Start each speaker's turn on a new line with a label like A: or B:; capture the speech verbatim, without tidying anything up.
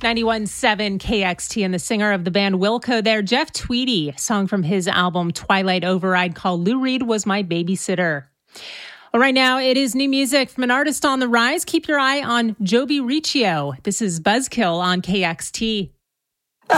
A: ninety-one point seven K X T and the singer of the band Wilco there, Jeff Tweedy, song from his album Twilight Override called Lou Reed Was My Babysitter. Well, right now, it is new music from an artist on the rise. Keep your eye on Joby Riccio. This is Buzzkill on K X T.